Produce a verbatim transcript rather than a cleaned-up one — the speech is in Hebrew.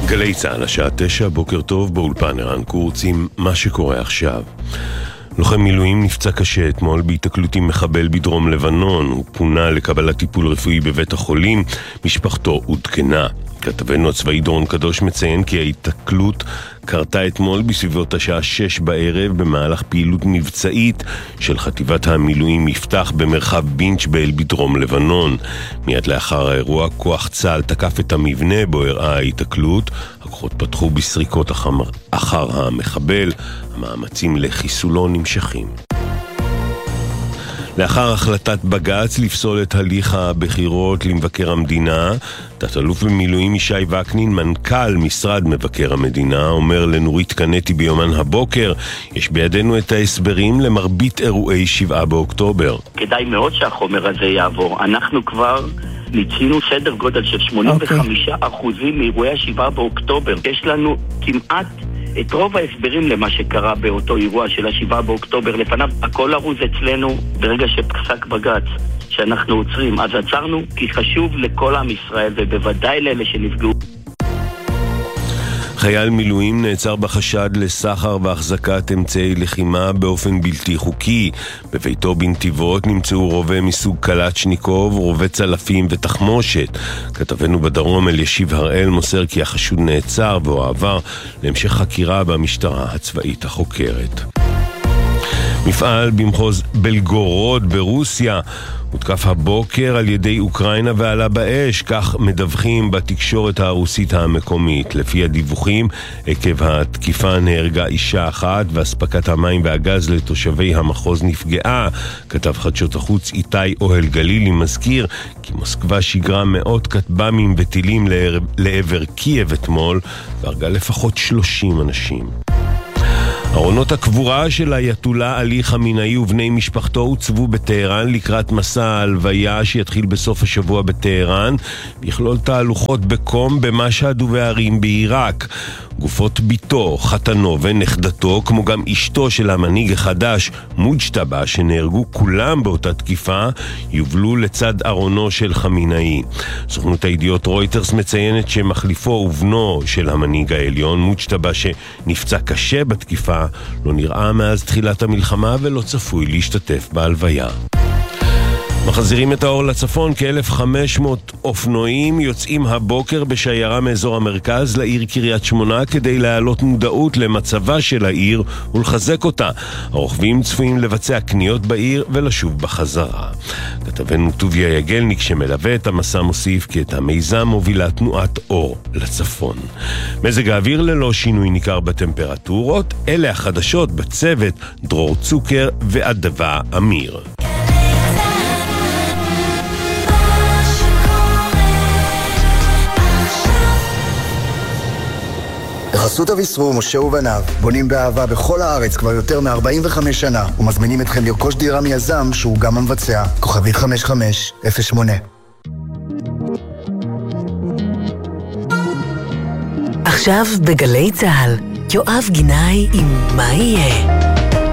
גלי צהל, השעה תשע, בוקר טוב, באולפן ערן קורץ עם מה שקורה עכשיו. לוחם מילואים נפצע קשה אתמול בהיתקלות עם מחבל בדרום לבנון. הוא פונה לקבלת טיפול רפואי בבית החולים, משפחתו עודכנה. כתבנו הצבאי דורון קדוש מציין כי ההיתקלות קרתה אתמול בסביבות השעה שש בערב במהלך פעילות מבצעית של חטיבת המילואים מפתח במרחב בינצ'בל בדרום לבנון. מיד לאחר האירוע כוח צה"ל תקף את המבנה בו הראה ההיתקלות. הכוחות פתחו בסריקות אחר, אחר המחבל. המאמצים לחיסולו נמשכים. לאחר החלטת בג"ץ לפסול את הליך הבחירות למבקר המדינה, תת-אלוף במילואים ישי וקנין, מנכ"ל משרד מבקר המדינה, אומר לנורית קנטי ביומן הבוקר, יש בידינו את ההסברים למרבית אירועי שבעה באוקטובר. כדאי מאוד שהחומר הזה יעבור. אנחנו כבר ניצינו סדר גודל של שמונים וחמישה אחוזים מאירועי שבעה באוקטובר. יש לנו כמעט את רוב ההסברים למה שקרה באותו אירוע של השבעה באוקטובר. לפניו הכל ארוז אצלנו. ברגע שפסק בג"ץ שאנחנו עוצרים, אז עצרנו, כי חשוב לכל עם ישראל ובוודאי לאלה שנפגעו. חייל מילואים נעצר בחשד לסחר והחזקת אמצעי לחימה באופן בלתי חוקי. בביתו בנתיבות נמצאו רובה מסוג קלצ'ניקוב, רובה צלפים ותחמושת. כתבנו בדרום אלישיב הראל מוסר כי החשוד נעצר והועבר להמשך חקירה במשטרה הצבאית החוקרת. מפעל במחוז בלגורוד ברוסיה הותקף הבוקר על ידי אוקראינה ועלה באש, כך מדווחים בתקשורת הרוסית המקומית. לפי הדיווחים, עקב התקיפה נהרגה אישה אחת והספקת המים והגז לתושבי המחוז נפגעה. כתב חדשות החוץ איתי אוהל גלילי מזכיר כי מוסקבה שיגרה מאות כטב"מים וטילים לעבר קייב אתמול והרגה לפחות שלושים אנשים. ארונות הקבורה של האייתולה עלי חמינאי ובני משפחתו הוצבו בטהרן לקראת מסע ההלוויה שיתחיל בסוף השבוע בטהרן, יכלול תהלוכות בקום במשהד ובערים בעיראק. גופות ביתו, חתנו ונכדתו, כמו גם אשתו של המנהיג החדש, מוג'טבה, שנהרגו כולם באותה תקיפה, יובלו לצד ארונו של חמינאי. סוכנות הידיעות רויטרס מציינת שמחליפו ובנו של המנהיג העליון, מוג'טבה, שנפצע קשה בתקיפה, לא נראה מאז תחילת המלחמה ולא צפוי להשתתף בהלוויה. מחזירים את האור לצפון, כ-אלף וחמש מאות אופנועים יוצאים הבוקר בשיירה מאזור המרכז לעיר קריית שמונה כדי להעלות מודעות למצבה של העיר ולחזק אותה. הרוכבים צפויים לבצע קניות בעיר ולשוב בחזרה. כתבנו טוביה יגלניק שמלווה את המסע מוסיף כי את המיזם מובילה תנועת אור לצפון. מזג האוויר ללא שינוי ניכר בטמפרטורות, אלה החדשות בצוות דרור צוקר ועדבה אמיר. בחסות אביסרו, משה ובניו, בונים באהבה בכל הארץ כבר יותר מ-ארבעים וחמש שנה, ומזמינים אתכם לרכוש דירה מיזם שהוא גם המבצע. כוכבית חמש חמש אפס שמונה. עכשיו בגלי צהל, יואב גינאי עם מה יהיה.